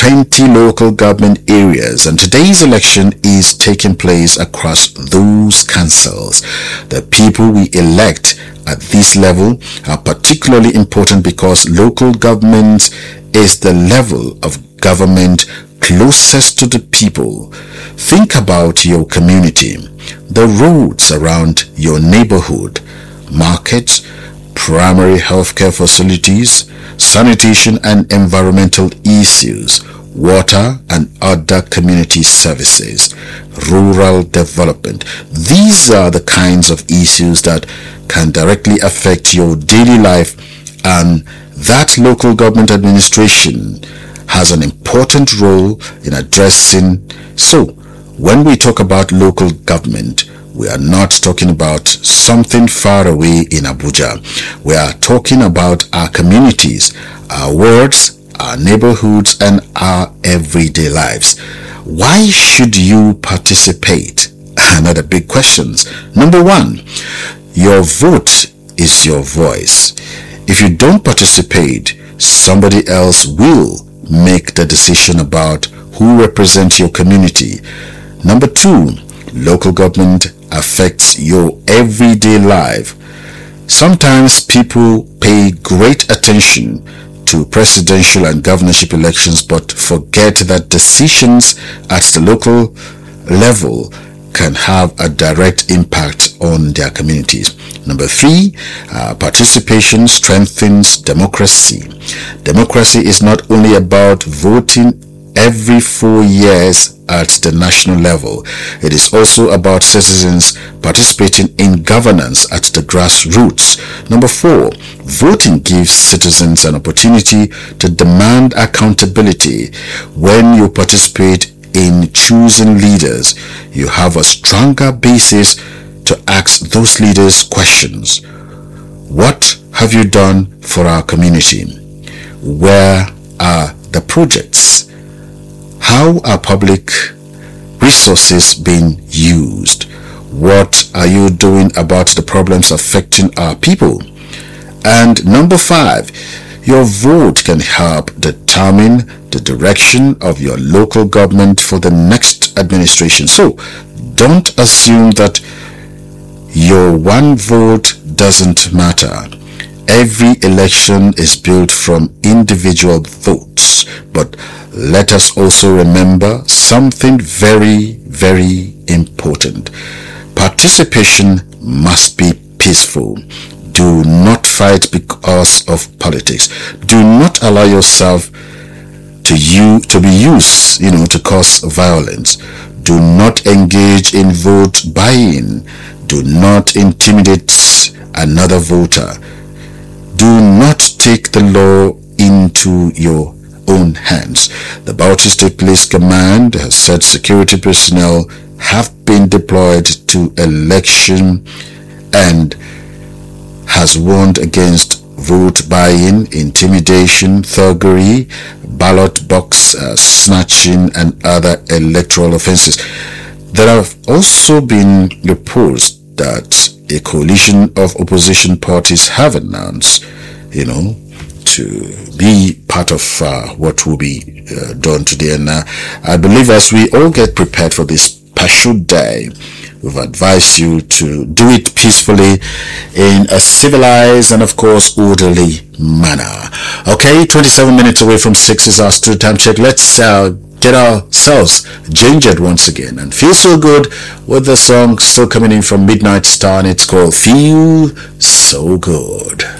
20 local government areas, and today's election is taking place across those councils. The people we elect at this level are particularly important because local government is the level of government closest to the people. Think about your community, the roads around your neighborhood, markets, primary healthcare facilities, sanitation and environmental issues, water and other community services, rural development. These are the kinds of issues that can directly affect your daily life, and that local government administration has an important role in addressing. So, when we talk about local government, we are not talking about something far away in Abuja. We are talking about our communities, our wards, our neighborhoods, and our everyday lives. Why should you participate? Another big questions. Number one, your vote is your voice. If you don't participate, somebody else will make the decision about who represents your community. Number two, local government affects your everyday life. Sometimes people pay great attention to presidential and governorship elections but forget that decisions at the local level can have a direct impact on their communities. Number three, participation strengthens democracy. Democracy is not only about voting every 4 years at the national level. It is also about citizens participating in governance at the grassroots. Number four, voting gives citizens an opportunity to demand accountability. When you participate in choosing leaders, you have a stronger basis to ask those leaders questions. What have you done for our community? Where are the projects? How are public resources being used? What are you doing about the problems affecting our people? And number five, your vote can help determine the direction of your local government for the next administration. So don't assume that your one vote doesn't matter. Every election is built from individual votes, but let us also remember something very, very important. Participation must be peaceful. Do not fight because of politics. Do not allow yourself to be used, to cause violence. Do not engage in vote buying. Do not intimidate another voter. Do not take the law into your own hands. The Bauchi State Police Command has said security personnel have been deployed to election and has warned against vote buying, intimidation, thuggery, ballot box snatching, and other electoral offenses. There have also been reports that a coalition of opposition parties have announced, to be part of what will be done today. And I believe as we all get prepared for this special day, we've advised you to do it peacefully in a civilized and of course orderly manner. Okay, 27 minutes away from 6 is our studio time check. Let's get ourselves gingered once again and feel so good with the song still coming in from Midnight Star, and it's called Feel So Good.